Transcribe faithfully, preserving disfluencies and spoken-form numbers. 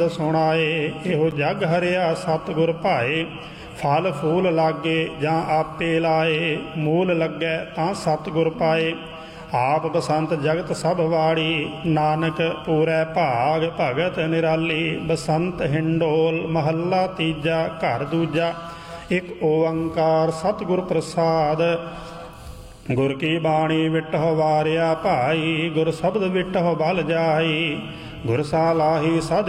ਸੁਣਾਏ। ਇਹੋ ਜਗ ਹਰਿਆ ਸਤਿਗੁਰ ਭਾਏ, ਫਲ ਫੂਲ ਲਾਗੇ ਜਾਂ ਆਪੇ ਲਾਏ। ਮੂਲ ਲੱਗੈ ਤਾਂ ਸਤਿਗੁਰ ਪਾਏ, ਆਪ ਬਸੰਤ ਜਗਤ ਸਭ ਵਾੜੀ। ਨਾਨਕ ਪੂਰੈ ਭਾਗ ਭਗਤ ਨਿਰਾਲੀ। ਬਸੰਤ ਹਿੰਡੋਲ ਮਹੱਲਾ ਤੀਜਾ ਘਰ ਦੂਜਾ। ਇੱਕ ਓੰਕਾਰ ਸਤਿਗੁਰ ਪ੍ਰਸਾਦ। ਗੁਰ ਕੀ ਬਾਣੀ ਵਿਟਹੁ ਵਾਰਿਆ ਭਾਈ, ਗੁਰ ਸ਼ਬਦ ਵਿਟਹੁ ਬਲ ਜਾਈ। ਗੁਰ ਸਾਲਾਹੀ ਸਦ